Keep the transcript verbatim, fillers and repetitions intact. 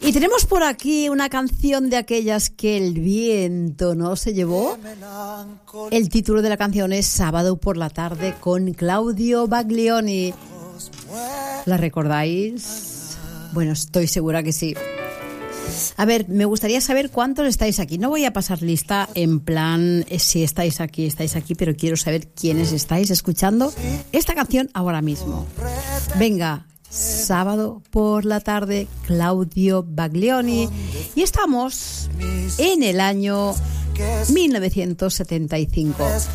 Y tenemos por aquí una canción de aquellas que el viento no se llevó. El título de la canción es Sábado por la tarde con Claudio Baglioni. ¿La recordáis? Bueno, estoy segura que sí. A ver, me gustaría saber cuántos estáis aquí. No voy a pasar lista en plan eh, si estáis aquí, estáis aquí, pero quiero saber quiénes estáis escuchando esta canción ahora mismo. Venga, sábado por la tarde, Claudio Baglioni. Y estamos en el año mil novecientos setenta y cinco.